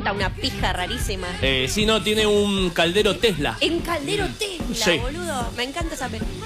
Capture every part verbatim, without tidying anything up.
inventa una pija rarísima. Eh, sí, no, tiene un caldero Tesla. En caldero Tesla, Sí. boludo. Me encanta esa película.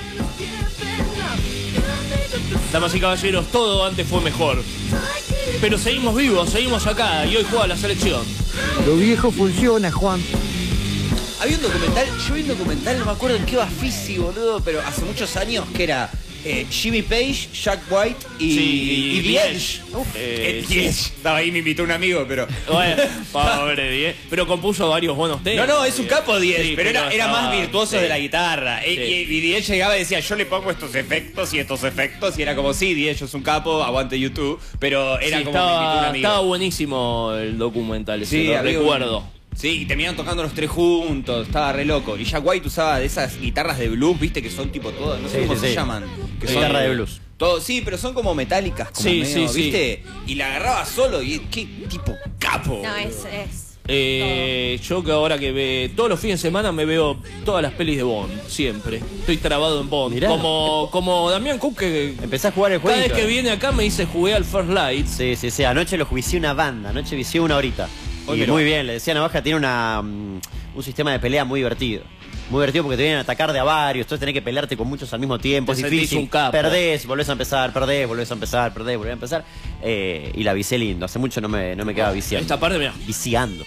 Damas y caballeros, todo antes fue mejor. Pero seguimos vivos, seguimos acá y hoy juega la selección. Lo viejo funciona, Juan. Había un documental, yo vi un documental, no me acuerdo en qué Bafisi, boludo, pero hace muchos años que era eh, Jimmy Page, Jack White y, Sí, y y The Edge. Edge. Uf, Eh, eh, The Edge. Estaba ahí, me invitó un amigo, pero... Bueno, pobre Diez. Pero compuso varios buenos No, temas. no, es un capo The Edge, Sí, pero era, era más virtuoso sí. de la guitarra. Y, Sí. y, y The Edge llegaba y decía, yo le pongo estos efectos y estos efectos, y era como, sí, The Edge es un capo, aguante YouTube, pero era Sí, como me invitó un estaba, amigo. estaba buenísimo el documental ese, Sí, lo había un- recuerdo. Sí, y terminaron tocando los tres juntos, estaba re loco. Y Jack White usaba de esas guitarras de blues, viste, que son tipo todas, no sé Sí, cómo sí, se sí. llaman. Que Sí. son Guitarra de blues. Todo, sí, pero son como metálicas, como Sí, medio, sí, sí. ¿viste? Y la agarraba solo y qué tipo capo. No, boludo. es... es Eh, yo que ahora que ve todos los fines de semana me veo todas las pelis de Bond, siempre. Estoy trabado en Bond. Mirá. Como, como Damián Cook, que Empecé a jugar el cada jueguito. vez que viene acá me dice jugué al First Light. Sí, sí, sí. Anoche lo vicié una banda. Anoche vicié una horita. Hoy Y me lo- muy bien. Le decía Navaja, tiene una, mm, un sistema de pelea muy divertido. Muy divertido porque te vienen a atacar de a varios. Entonces tenés que pelearte con muchos al mismo tiempo. Te Es sentís difícil. un capo. Perdés, volvés a empezar, perdés, volvés a empezar, perdés, volvés a empezar. Eh, y la vicié lindo. Hace mucho no me, no me quedaba viciando. Esta parte, mira. Viciando.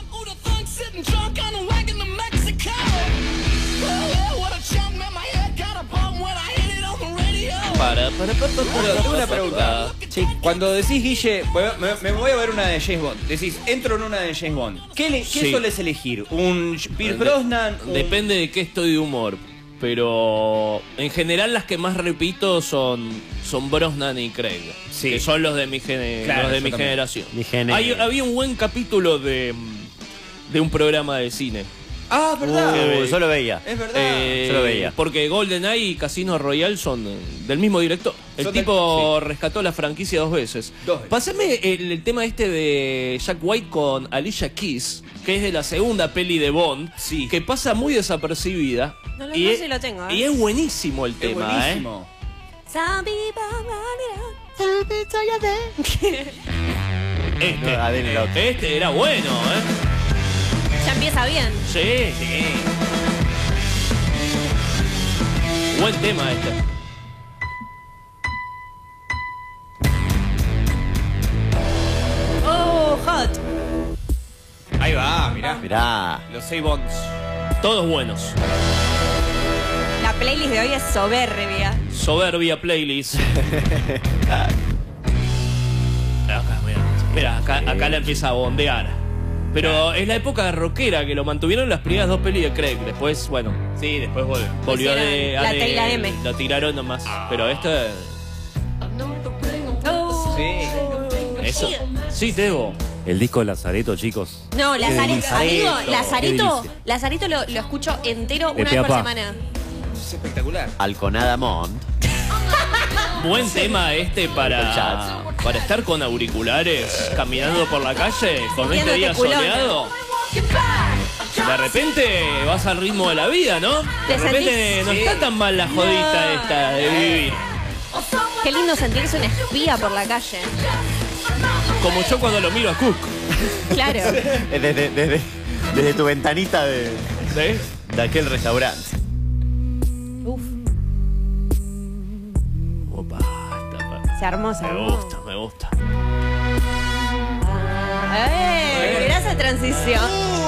Para, para, para, para, Pero tengo una pregunta. Sí. Cuando decís, Guille, voy a- me, me voy a ver una de James Bond. Decís, entro en una de James Bond. ¿Qué, le, qué Sí. solés elegir? ¿Un Pierce De- Brosnan? Un- Depende de qué estoy de humor. Pero en general las que más repito son, son Brosnan y Craig. Sí. Que son los de mi, gene- Claro, los de yo mi también. generación. Mi gene- Hay- había un buen capítulo de, de un programa de cine. Ah, verdad. Uh, yo lo veía. Es verdad. Eh, yo lo veía. Porque GoldenEye y Casino Royale son eh, del mismo director. El Son del- tipo rescató la franquicia dos veces. Dos veces. Pásame el, el tema este de Jack White con Alicia Keys, que es de la segunda peli de Bond, Sí. que pasa muy desapercibida. No lo- y no es, sé si lo tengo, ¿eh? Y es buenísimo el Es tema, buenísimo. ¿eh? Este, No, Adele lo otro. este era bueno, ¿eh? Ya empieza bien. Sí, sí. Buen tema este. Oh, hot. Ahí va, mirá. Mirá. Los seis Bonds. Todos buenos. La playlist de hoy es soberbia. Soberbia playlist. Acá, mira, mira, acá, acá la empieza a bondear. Pero es la época rockera que lo mantuvieron las primeras dos pelis de Craig. Después, bueno, Sí, después vuelve. volvió Hicieron de, a la de- Teyla M. Lo tiraron nomás. Pero esto es. Oh. Sí. Eso. Sí, Tebo. El disco Lazareto, chicos. No, Lazareto. Lazareto. Amigo, Lazarito, Qué Lazarito lo, lo escucho entero De una pe vez a por pa. semana. Es espectacular. Alconada Mont. Buen tema este para, para estar con auriculares caminando por la calle con este día Sintiéndote culona. soleado. De repente vas al ritmo de la vida, ¿no? De Te repente sentís- no Sí. está tan mal la jodita No. esta de vivir. Qué lindo sentirse una espía por la calle. Como yo cuando lo miro a Cook. Claro. Desde, desde, desde tu ventanita de, ¿Sí? de aquel restaurante. Uf, Opa, esta- se armó, se me armó. gusta, me gusta. ¡Eh! Mirá esa transición.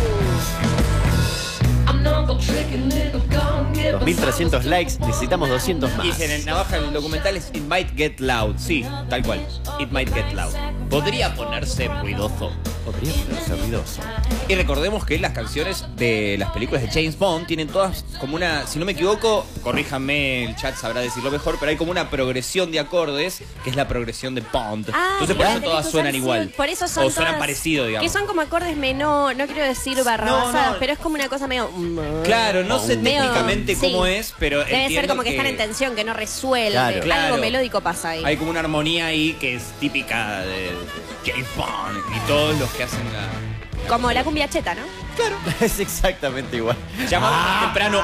dos mil trescientos likes, necesitamos doscientos más. Y dicen en Navaja el documental es It Might Get Loud. Sí, tal cual. It Might Get Loud. Podría ponerse ruidoso. Podría ponerse ruidoso. Y recordemos que las canciones de las películas de James Bond tienen todas como una, si no me equivoco, corríjanme, el chat sabrá decirlo mejor, pero hay como una progresión de acordes que es la progresión de Bond. Ah, Entonces por mirá, eso tenés todas que suenan usar igual. sí, por eso son o suenan todas- parecido, digamos. Que son como acordes menor, no quiero decir barrabasadas, No, no. pero es como una cosa medio... Claro, no sé medio- técnicamente sí. cómo es, pero Debe ser entiendo como que, están en tensión, que no resuelve. Claro. Algo Claro. melódico pasa ahí. Hay como una armonía ahí que es típica de James Bond y todos los que hacen la... Como la cumbia cheta, ¿no? Es exactamente igual. Llamado Ah. más temprano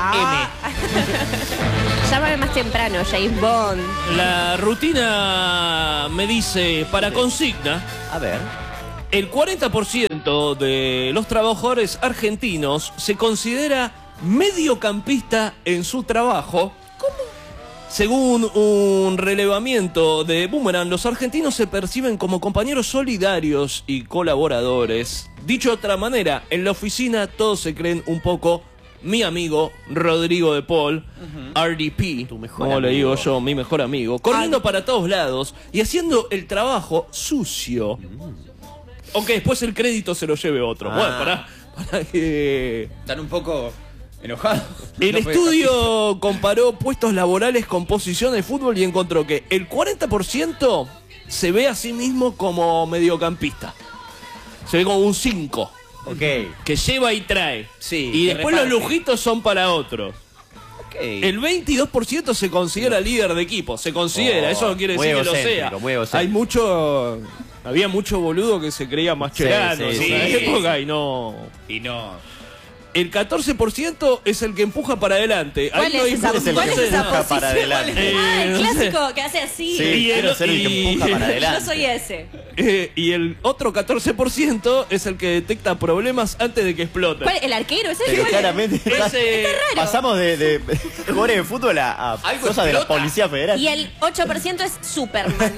Llámame más temprano, James Bond. La rutina me dice para consigna. A ver. El cuarenta por ciento de los trabajadores argentinos se considera mediocampista en su trabajo. ¿Cómo? Según un relevamiento de Boomerang, los argentinos se perciben como compañeros solidarios y colaboradores. Dicho de otra manera, en la oficina todos se creen un poco mi amigo Rodrigo de Paul, uh-huh. R D P, tu mejor como amigo. le digo yo, mi mejor amigo, corriendo para todos lados y haciendo el trabajo sucio. Mm. Aunque después el crédito se lo lleve otro. Ah. Bueno, para, para que... Están un poco enojados. El no estudio comparó puestos laborales con posiciones de fútbol y encontró que el cuarenta por ciento se ve a sí mismo como mediocampista. Se ve como un cinco. Okay. Que lleva y trae. Sí, y después reparte. Los lujitos son para otros. Okay. El veintidós por ciento se considera no. líder de equipo. Se considera, oh, eso no quiere decir que lo sea. Hay mucho... Había mucho boludo que se creía Mascherano sí, sí, en esa sí. época y no... Y no... El catorce por ciento es el que empuja para adelante. ¿Cuál Ahí no es esa, hay- ¿cuál es esa empuja para posición? adelante. Eh, Ah, el no sé. clásico que hace así. Sí, Y quiero el- ser el que y- empuja para Yo adelante. soy ese. Eh, y el otro catorce por ciento es el que detecta problemas antes de que exploten. ¿Cuál? ¿El arquero? ¿Ese Pero cuál es? claramente Ese- Está raro. pasamos de, de jugadores de fútbol a, a Algo cosas de la explota. Policía Federal. Y el ocho por ciento es Superman.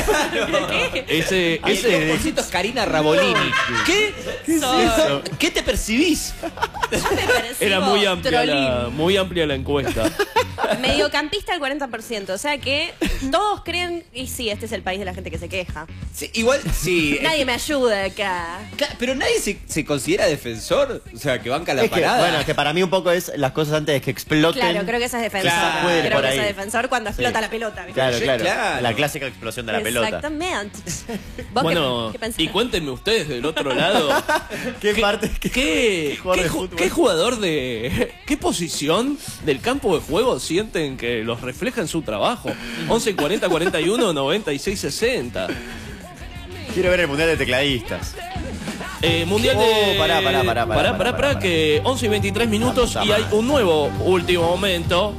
¿Qué? Ese, Y el ese dos por ciento es Karina Rabolini. ¿Qué? Soy- ¿Qué te percibís? Yo me percibo era muy amplia, la, trolín. muy amplia la encuesta. Mediocampista el cuarenta por ciento. O sea que todos creen, y sí, este es el país de la gente que se queja. Sí, igual, sí. Nadie me ayuda acá. Claro, pero nadie se, se considera defensor. O sea, que banca la Es que, parada. bueno, que para mí un poco es las cosas antes de que exploten. Claro, creo que esa es defensor. Claro, puede ir creo por que ahí. esa es defensor cuando explota Sí. la pelota. ¿viste? Claro, Sí, claro, claro. La clásica explosión de la pelota. Exactamente. ¿Vos Bueno, qué, qué pensás? y cuéntenme ustedes del otro lado. ¿Qué parte? ¿Qué, qué jugador qué de ju- fútbol? qué jugador de... ¿Qué posición del campo de juego sienten que los refleja en su trabajo? once cuarenta cuarenta y uno noventa y seis sesenta. Quiero ver el mundial de tecladistas. Eh, mundial Oh, de... pará, pará, pará, pará, pará, pará, pará, pará, que once y veintitrés minutos La puta y hay madre. un nuevo último momento.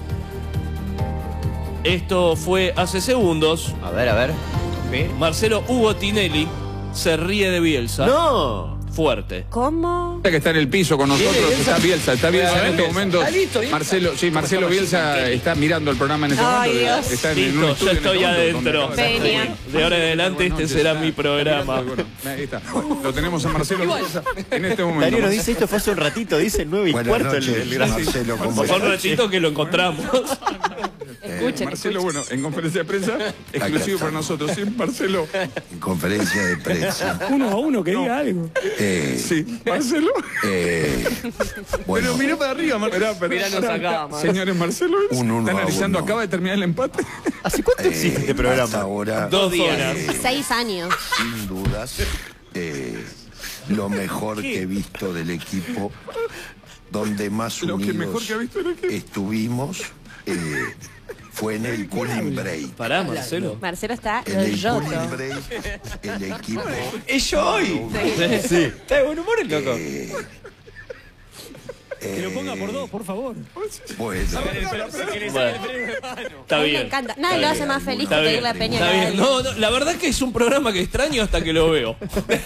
Esto fue hace segundos. A ver, a ver. Marcelo Hugo Tinelli se ríe de Bielsa. ¡No! Fuerte. ¿Cómo? Que está en el piso con nosotros, está Bielsa, está Bielsa en estos momentos. Está listo, Bielsa. Marcelo, sí, Marcelo Bielsa está mirando el programa en este Ay, momento. Dios. Está en Listo, un yo estudio en estoy este momento donde adentro. acaba de- Peña. De ahora en adelante este Buenas será noches, mi está- programa. Bueno, ahí está. Lo tenemos a Marcelo Bielsa en este momento. Darío nos dice esto fue hace un ratito, dice nueve y Buenas cuarto el, noches, el gráfico. Marcelo, ¿cómo Fue un estás? ratito que lo encontramos. Escuchen, Marcelo, escuchen. bueno, en conferencia de prensa, exclusivo para nosotros. Sí, Marcelo. En conferencia de prensa. Uno a uno, que diga algo. Eh, Sí, Marcelo. eh, bueno, Mira para arriba, Marcelo. Míranos acá, Mar. Señores, Marcelo, Un uno está a analizando, uno. acaba de terminar el empate. ¿Hace cuánto eh, existe este hasta programa? ahora, Dos días. Seis años. sin dudas, eh, lo mejor que he visto del equipo, donde más Lo que mejor unidos que ha visto el equipo. estuvimos, eh, fue en el cooling break. Pará, Marcelo. Marcelo está En el roto. cooling break, el equipo... Es yo hoy. Sí. Está de buen humor el loco. eh, Que lo ponga por dos, por favor. bueno, Bueno, está A mí me bien. encanta. Nada lo hace más feliz que Está bien. pedirle a Peña Está que haga bien. algo. No, no, la verdad que es un programa que extraño hasta que lo veo.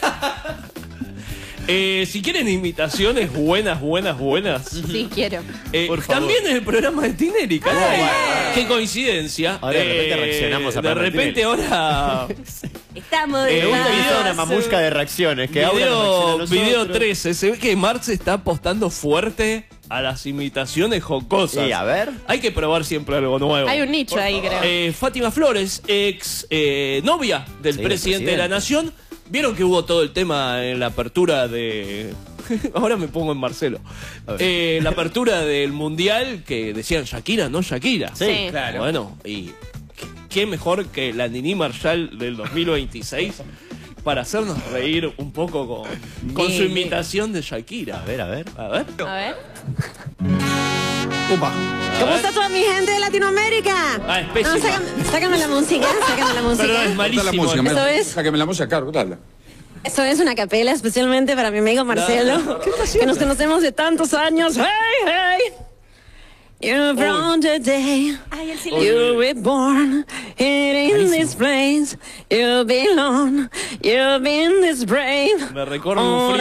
Eh, si quieren imitaciones buenas, buenas, buenas. Sí, quiero. eh, Por favor. también es el programa de Tinelli, caray. Ay. Qué coincidencia. Ahora de repente Eh, reaccionamos a De programa de repente Tinelli. ahora. Estamos Eh, de un Me gusta que video- sea una mamusca de reacciones. Que ahora nos reacciona a Video, nosotros. video trece. Se ve que Marx se está apostando fuerte a las imitaciones jocosas. Sí, a ver. Hay que probar siempre algo nuevo. Hay un nicho ahí, creo. Eh, Fátima Flores, ex eh, novia del Sí, del presidente de la presidente. Nación. Vieron que hubo todo el tema en la apertura de... Ahora me pongo en Marcelo. A ver. Eh, la apertura del Mundial que decían Shakira, no Shakira. Sí, Sí. claro. Bueno, y qué- qué mejor que la Nini Marshall del dos mil veintiséis para hacernos reír un poco con, con su Nini. imitación de Shakira. A ver, a ver. A ver. A ver. Opa. ¿Cómo está toda mi gente de Latinoamérica? Ah, es pésima. No, sácame, sácame la música, sácame la música. Pero es Está la malísimo. música. Eso me- es. Sáqueme la música, claro, dale. Eso es una capela especialmente para mi amigo Marcelo, que nos conocemos de tantos años. ¡Hey, hey! You're from today. Ay, el silencio. You were born here in this place. You belong. You've been this brave. Me recuerdo un frío